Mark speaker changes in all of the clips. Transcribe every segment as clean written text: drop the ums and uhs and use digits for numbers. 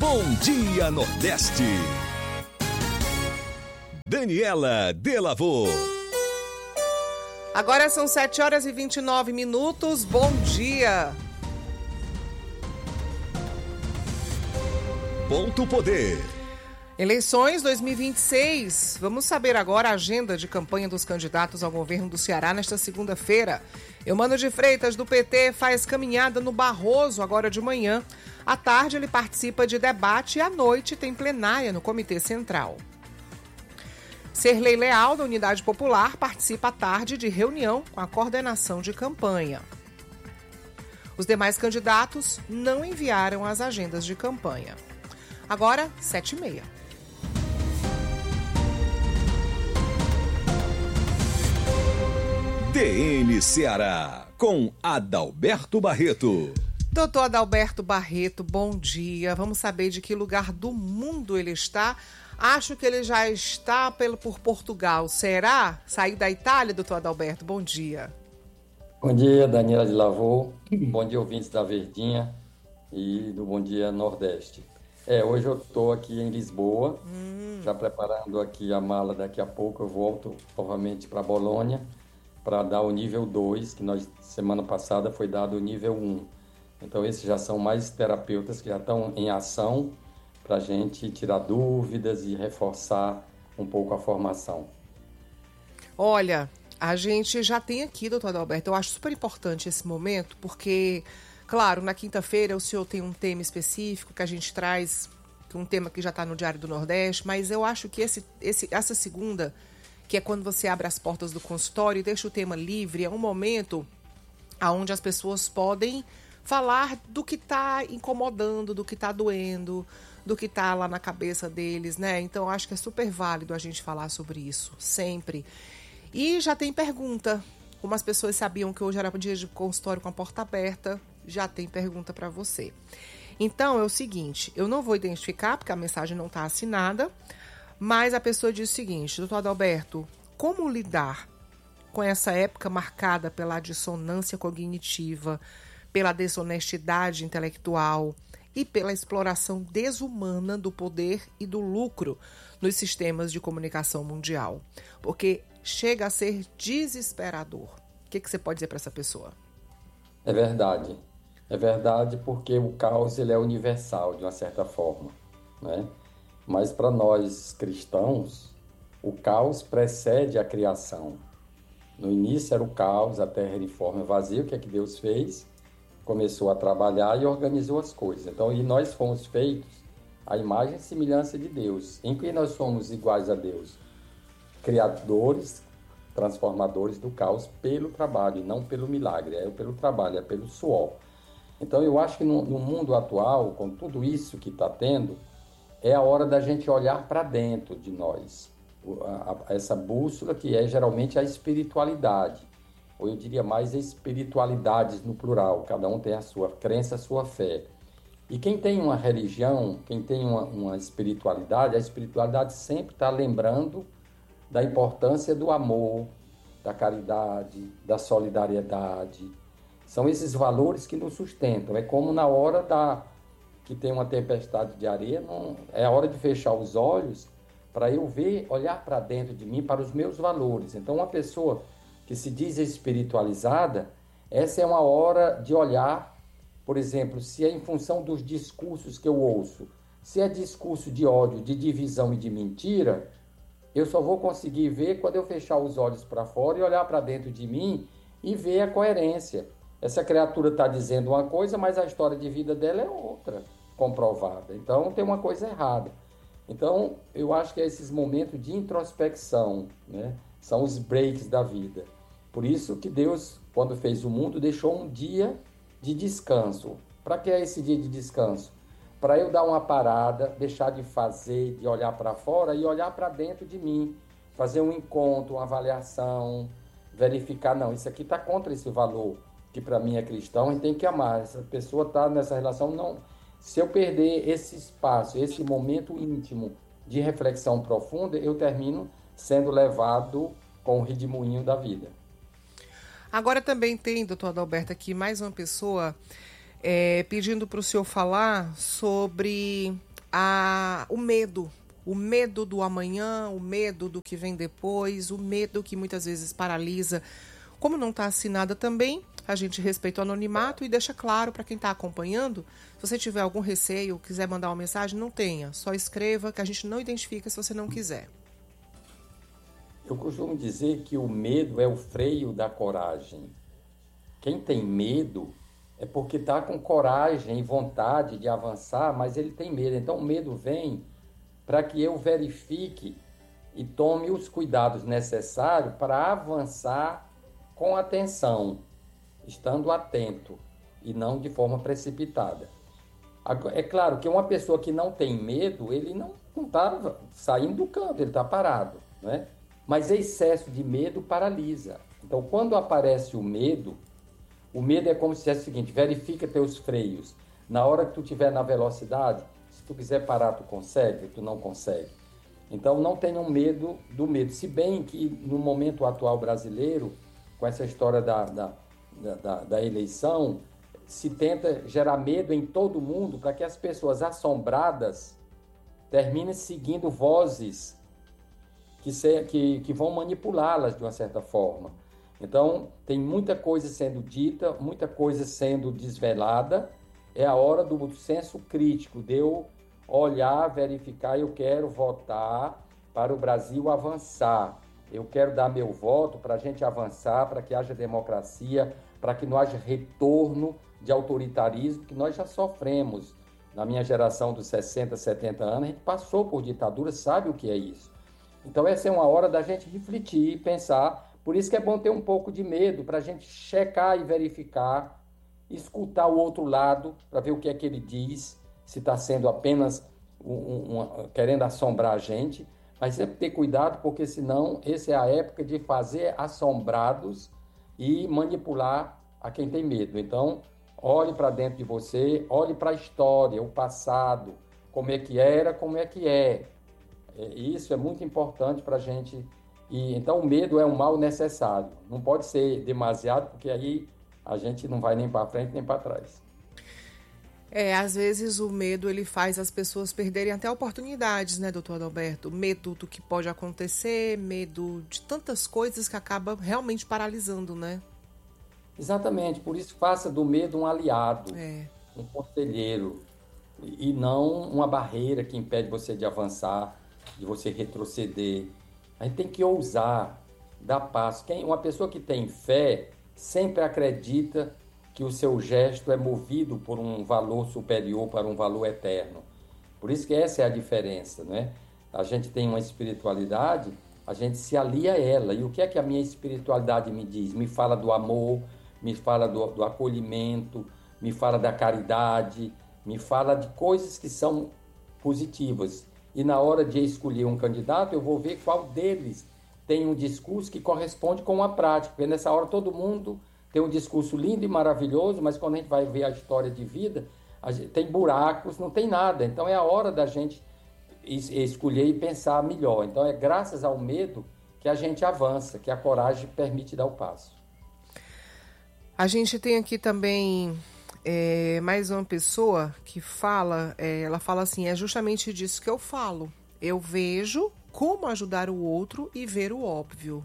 Speaker 1: Bom Dia Nordeste. Daniela Delavô.
Speaker 2: Agora são 7h29. Bom dia.
Speaker 1: Ponto Poder.
Speaker 2: Eleições 2026. Vamos saber agora a agenda de campanha dos candidatos ao governo do Ceará nesta segunda-feira. Eumano de Freitas, do PT, faz caminhada no Barroso agora de manhã. À tarde, ele participa de debate e à noite tem plenária no Comitê Central. Serlei Leal, da Unidade Popular, participa à tarde de reunião com a coordenação de campanha. Os demais candidatos não enviaram as agendas de campanha. Agora, 7h30.
Speaker 1: DN Ceará, com Adalberto Barreto.
Speaker 2: Doutor Adalberto Barreto, bom dia. Vamos saber de que lugar do mundo ele está. Acho que ele já está por Portugal. Será? Saiu da Itália, doutor Adalberto? Bom dia.
Speaker 3: Bom dia, Daniela Delavô. Bom dia, ouvintes da Verdinha e do Bom Dia Nordeste. Hoje eu estou aqui em Lisboa, já preparando aqui a mala. Daqui a pouco eu volto novamente para Bolonha para dar o nível 2, que nós, semana passada, foi dado o nível 1. Então, esses já são mais terapeutas que já estão em ação para a gente tirar dúvidas e reforçar um pouco a formação.
Speaker 2: Olha, a gente já tem aqui, doutor Adalberto, eu acho super importante esse momento, porque, claro, na quinta-feira o senhor tem um tema específico que a gente traz, um tema que já está no Diário do Nordeste, mas eu acho que essa segunda, que é quando você abre as portas do consultório e deixa o tema livre, é um momento onde as pessoas podem falar do que está incomodando, do que está doendo, do que está lá na cabeça deles, né? Então, acho que é super válido a gente falar sobre isso, sempre. E já tem pergunta. Como as pessoas sabiam que hoje era dia de consultório com a porta aberta, já tem pergunta para você. Então, é o seguinte, eu não vou identificar, porque a mensagem não está assinada, mas a pessoa diz o seguinte: doutor Adalberto, como lidar com essa época marcada pela dissonância cognitiva, pela desonestidade intelectual e pela exploração desumana do poder e do lucro nos sistemas de comunicação mundial? Porque chega a ser desesperador. O que você pode dizer para essa pessoa?
Speaker 3: É verdade porque o caos ele é universal, de uma certa forma, né? Mas para nós cristãos, o caos precede a criação. No início era o caos, a terra era informe e vazia. O que é que Deus fez? Começou a trabalhar e organizou as coisas. Então, e nós fomos feitos à imagem e semelhança de Deus. Em que nós somos iguais a Deus? Criadores, transformadores do caos pelo trabalho, e não pelo milagre. É pelo trabalho, é pelo suor. Então, eu acho que no mundo atual, com tudo isso que está tendo, é a hora da gente olhar para dentro de nós. Essa bússola que é geralmente a espiritualidade, ou eu diria mais espiritualidades no plural, cada um tem a sua crença, a sua fé. E quem tem uma religião, quem tem uma espiritualidade, a espiritualidade sempre está lembrando da importância do amor, da caridade, da solidariedade. São esses valores que nos sustentam. É como na hora que tem uma tempestade de areia, é a hora de fechar os olhos para eu olhar para dentro de mim, para os meus valores. Então, uma pessoa que se diz espiritualizada, essa é uma hora de olhar, por exemplo, se é em função dos discursos que eu ouço, se é discurso de ódio, de divisão e de mentira, eu só vou conseguir ver quando eu fechar os olhos para fora e olhar para dentro de mim e ver a coerência. Essa criatura está dizendo uma coisa, mas a história de vida dela é outra, comprovada. Então, tem uma coisa errada. Então, eu acho que é esses momentos de introspecção, né? São os breaks da vida. Por isso que Deus, quando fez o mundo, deixou um dia de descanso. Para que é esse dia de descanso? Para eu dar uma parada, deixar de fazer, de olhar para fora e olhar para dentro de mim. Fazer um encontro, uma avaliação, verificar, não, isso aqui está contra esse valor, que para mim é cristão, e tem que amar. Essa pessoa está nessa relação, não. Se eu perder esse espaço, esse momento íntimo de reflexão profunda, eu termino sendo levado com o redemoinho da vida.
Speaker 2: Agora também tem, doutor Adalberto, aqui mais uma pessoa pedindo para o senhor falar sobre o medo. O medo do amanhã, o medo do que vem depois, o medo que muitas vezes paralisa. Como não está assinada também, a gente respeita o anonimato e deixa claro para quem está acompanhando. Se você tiver algum receio, quiser mandar uma mensagem, não tenha. Só escreva, que a gente não identifica se você não quiser.
Speaker 3: Eu costumo dizer que o medo é o freio da coragem. Quem tem medo é porque está com coragem e vontade de avançar, mas ele tem medo. Então o medo vem para que eu verifique e tome os cuidados necessários para avançar com atenção, estando atento e não de forma precipitada. É claro que uma pessoa que não tem medo, ele não está saindo do canto, ele está parado, né? Mas excesso de medo paralisa. Então, quando aparece o medo é como se fosse o seguinte: verifica teus freios. Na hora que tu estiver na velocidade, se tu quiser parar, tu consegue, tu não consegue. Então, não tenham medo do medo. Se bem que, no momento atual brasileiro, com essa história da eleição, se tenta gerar medo em todo mundo para que as pessoas assombradas terminem seguindo vozes que vão manipulá-las de uma certa forma. Então, tem muita coisa sendo dita, muita coisa sendo desvelada. É a hora do senso crítico, de eu olhar, verificar: eu quero votar para o Brasil avançar. Eu quero dar meu voto para a gente avançar, para que haja democracia, para que não haja retorno de autoritarismo, que nós já sofremos. Na minha geração dos 60, 70 anos, a gente passou por ditadura, sabe o que é isso. Então essa é uma hora da gente refletir e pensar. Por isso que é bom ter um pouco de medo, para a gente checar e verificar, escutar o outro lado, para ver o que é que ele diz, se está sendo apenas querendo assombrar a gente. Mas sempre ter cuidado, porque senão essa é a época de fazer assombrados e manipular a quem tem medo. Então, olhe para dentro de você, olhe para a história, o passado, como é que era, como é que é. Isso é muito importante para a gente. Então, o medo é um mal necessário. Não pode ser demasiado, porque aí a gente não vai nem para frente nem para trás.
Speaker 2: Às vezes o medo ele faz as pessoas perderem até oportunidades, né, doutor Adalberto? Medo do que pode acontecer, medo de tantas coisas que acaba realmente paralisando, né?
Speaker 3: Exatamente, por isso faça do medo um aliado, um conselheiro, e não uma barreira que impede você de avançar, de você retroceder. A gente tem que ousar, dar passo. Uma pessoa que tem fé sempre acredita que o seu gesto é movido por um valor superior, para um valor eterno. Por isso que essa é a diferença, né? A gente tem uma espiritualidade, a gente se alia a ela. E o que é que a minha espiritualidade me diz? Me fala do amor, me fala do acolhimento, me fala da caridade, me fala de coisas que são positivas. E na hora de escolher um candidato, eu vou ver qual deles tem um discurso que corresponde com a prática. Porque nessa hora todo mundo tem um discurso lindo e maravilhoso, mas quando a gente vai ver a história de vida, tem buracos, não tem nada. Então é a hora da gente escolher e pensar melhor. Então é graças ao medo que a gente avança, que a coragem permite dar o passo.
Speaker 2: A gente tem aqui também mais uma pessoa que fala, ela fala assim: é justamente disso que eu falo. Eu vejo como ajudar o outro e ver o óbvio.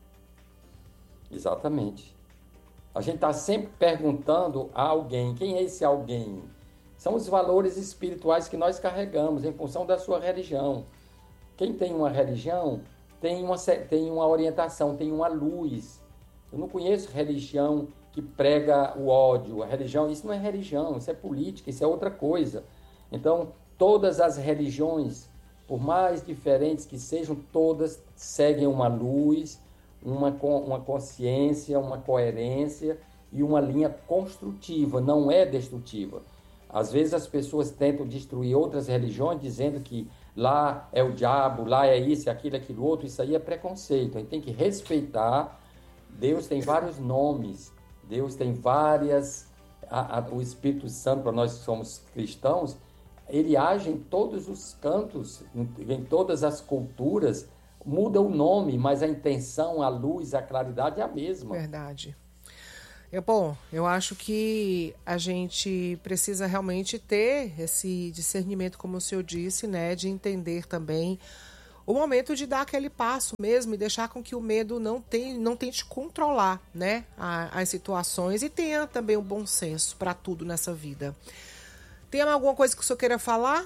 Speaker 3: Exatamente. A gente está sempre perguntando a alguém: quem é esse alguém? São os valores espirituais que nós carregamos em função da sua religião. Quem tem uma religião tem uma orientação, tem uma luz. Eu não conheço religião que prega o ódio. A religião, isso não é religião, isso é política, isso é outra coisa. Então, todas as religiões, por mais diferentes que sejam, todas seguem uma luz, uma consciência, uma coerência e uma linha construtiva, não é destrutiva. Às vezes as pessoas tentam destruir outras religiões dizendo que lá é o diabo, lá é isso, aquilo outro. Isso aí é preconceito. A gente tem que respeitar. Deus tem vários nomes, Deus tem várias... O Espírito Santo, para nós que somos cristãos, ele age em todos os cantos, em todas as culturas. Muda o nome, mas a intenção, a luz, a claridade é a mesma.
Speaker 2: Verdade. Bom, eu acho que a gente precisa realmente ter esse discernimento, como o senhor disse, né, de entender também o momento de dar aquele passo mesmo e deixar com que o medo não tente controlar, né, as situações, e tenha também o bom senso para tudo nessa vida. Tem alguma coisa que o senhor queira falar?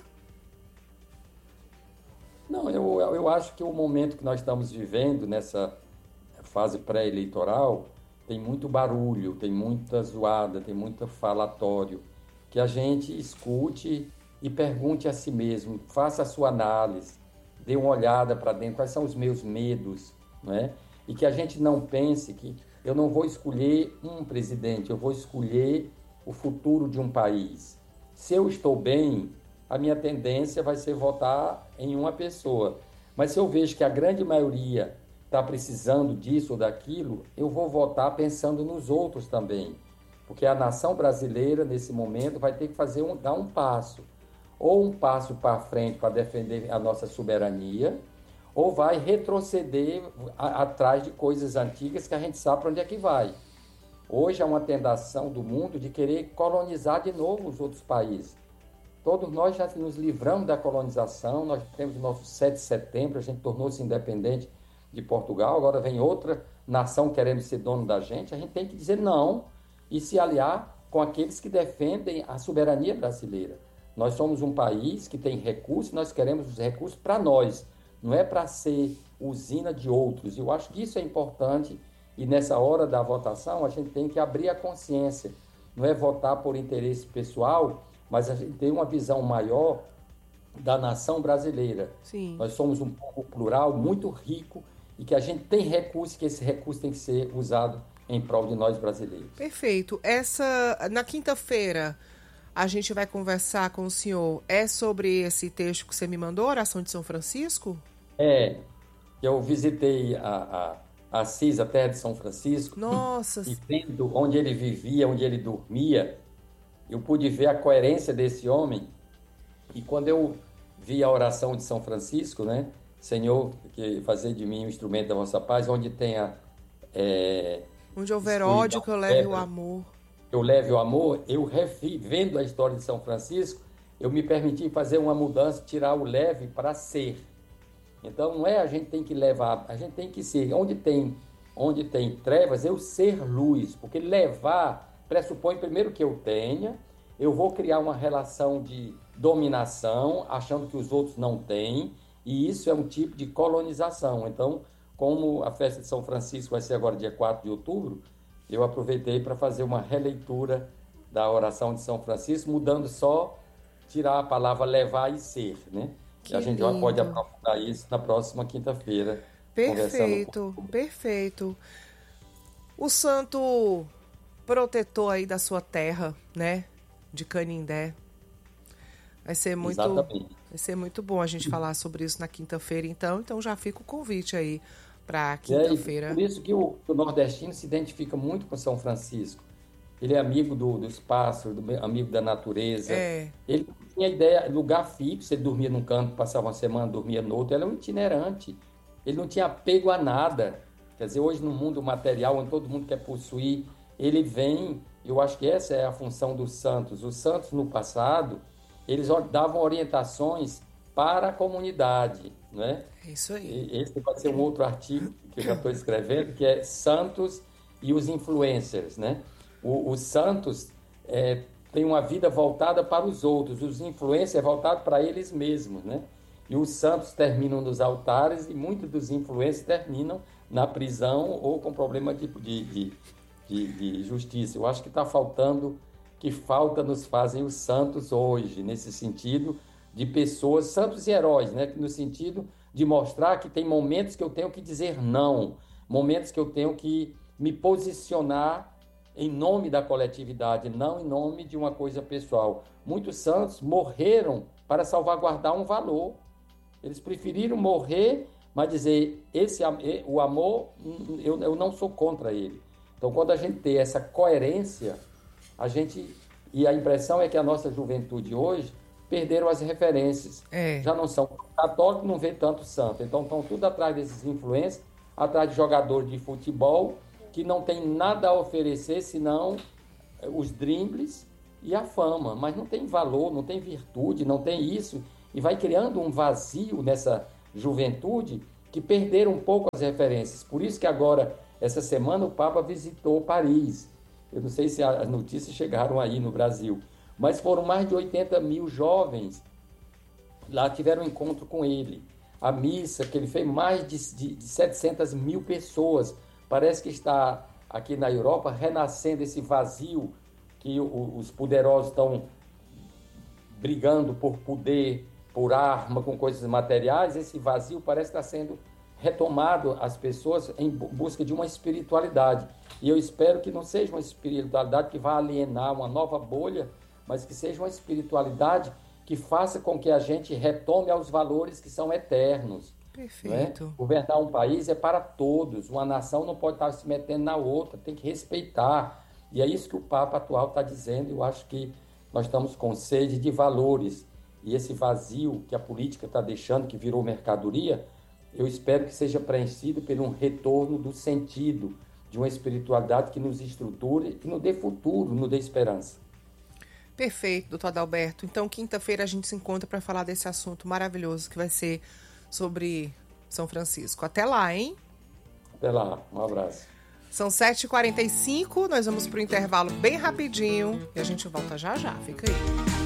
Speaker 3: Não, eu acho que o momento que nós estamos vivendo nessa fase pré-eleitoral tem muito barulho, tem muita zoada, tem muito falatório, que a gente escute e pergunte a si mesmo, faça a sua análise, dê uma olhada para dentro, quais são os meus medos, não é? E que a gente não pense que eu não vou escolher um presidente, eu vou escolher o futuro de um país. Se eu estou bem, a minha tendência vai ser votar em uma pessoa. Mas se eu vejo que a grande maioria está precisando disso ou daquilo, eu vou votar pensando nos outros também. Porque a nação brasileira, nesse momento, vai ter que dar um passo. Ou um passo para frente para defender a nossa soberania, ou vai retroceder atrás de coisas antigas que a gente sabe para onde é que vai. Hoje há uma tentação do mundo de querer colonizar de novo os outros países. Todos nós já nos livramos da colonização, nós temos o nosso 7 de setembro, a gente tornou-se independente de Portugal, agora vem outra nação querendo ser dono da gente, a gente tem que dizer não e se aliar com aqueles que defendem a soberania brasileira. Nós somos um país que tem recursos, nós queremos os recursos para nós, não é para ser usina de outros. Eu acho que isso é importante e nessa hora da votação a gente tem que abrir a consciência, não é votar por interesse pessoal, mas a gente tem uma visão maior da nação brasileira.
Speaker 2: Sim.
Speaker 3: Nós somos um povo plural, muito rico, e que a gente tem recursos, que esse recurso tem que ser usado em prol de nós brasileiros.
Speaker 2: Perfeito. Na quinta-feira, a gente vai conversar com o senhor. É sobre esse texto que você me mandou, Oração de São Francisco?
Speaker 3: Eu visitei a Assis, a terra de São Francisco.
Speaker 2: Nossa!
Speaker 3: E vendo onde ele vivia, onde ele dormia, eu pude ver a coerência desse homem. E quando eu vi a oração de São Francisco, né? Senhor, que fazer de mim um instrumento da vossa paz, onde tenha...
Speaker 2: onde houver ódio, que eu leve o amor.
Speaker 3: Eu leve o amor, vendo a história de São Francisco, eu me permiti fazer uma mudança, tirar o leve para ser. Então, não é a gente tem que levar, a gente tem que ser. Onde tem trevas, eu ser luz, porque levar pressupõe primeiro que eu tenha, eu vou criar uma relação de dominação, achando que os outros não têm, e isso é um tipo de colonização. Então, como a festa de São Francisco vai ser agora dia 4 de outubro, eu aproveitei para fazer uma releitura da oração de São Francisco, mudando só, tirar a palavra levar e ser, né? E a gente já pode aprofundar isso na próxima quinta-feira.
Speaker 2: Perfeito, perfeito. O santo protetor aí da sua terra, né? De Canindé. Vai ser muito bom a gente falar sobre isso na quinta-feira, então já fica o convite aí para quinta-feira.
Speaker 3: Por isso que o nordestino se identifica muito com São Francisco. Ele é amigo dos pássaros, amigo da natureza. Ele tinha ideia, lugar fixo, ele dormia num canto, passava uma semana, dormia no outro. Ele é um itinerante. Ele não tinha apego a nada. Quer dizer, hoje no mundo material, onde todo mundo quer possuir, ele vem... Eu acho que essa é a função dos santos. Os santos, no passado, eles davam orientações para a comunidade, né?
Speaker 2: É isso aí.
Speaker 3: Esse vai ser um outro artigo que eu já estou escrevendo, que é Santos e os Influencers, né? Os santos têm uma vida voltada para os outros, os influencers voltados para eles mesmos, né? E os santos terminam nos altares e muitos dos influencers terminam na prisão ou com problema de justiça. Eu acho que está faltando, que falta nos fazem os santos hoje, nesse sentido de pessoas, santos e heróis, né? No sentido de mostrar que tem momentos que eu tenho que dizer não, momentos que eu tenho que me posicionar em nome da coletividade, não em nome de uma coisa pessoal. Muitos santos morreram para salvaguardar um valor. Eles preferiram morrer, mas dizer, o amor, eu não sou contra ele. Então, quando a gente tem essa coerência, e a impressão é que a nossa juventude hoje perderam as referências. Já não são católicos, não vê tanto santo. Então, estão tudo atrás desses influencers, atrás de jogador de futebol, que não tem nada a oferecer senão os dribles e a fama, mas não tem valor, não tem virtude, não tem isso, e vai criando um vazio nessa juventude que perderam um pouco as referências. Por isso que agora, essa semana, o Papa visitou Paris. Eu não sei se as notícias chegaram aí no Brasil, mas foram mais de 80 mil jovens lá, tiveram um encontro com ele. A missa que ele fez, mais de 700 mil pessoas. Parece que está aqui na Europa renascendo esse vazio que os poderosos estão brigando por poder, por arma, com coisas materiais. Esse vazio parece estar sendo retomado, as pessoas em busca de uma espiritualidade. E eu espero que não seja uma espiritualidade que vá alienar uma nova bolha, mas que seja uma espiritualidade que faça com que a gente retome aos valores que são eternos.
Speaker 2: Perfeito.
Speaker 3: Né? Governar um país é para todos, uma nação não pode estar se metendo na outra, tem que respeitar. E é isso que o Papa atual está dizendo. Eu acho que nós estamos com sede de valores. E esse vazio que a política está deixando, que virou mercadoria, eu espero que seja preenchido por um retorno do sentido, de uma espiritualidade que nos estruture, que nos dê futuro, nos dê esperança.
Speaker 2: Perfeito, doutor Adalberto. Então, quinta-feira a gente se encontra para falar desse assunto maravilhoso que vai ser sobre São Francisco. Até lá, hein?
Speaker 3: Até lá, um abraço.
Speaker 2: São 7h45, nós vamos para o intervalo bem rapidinho e a gente volta já já. Fica aí.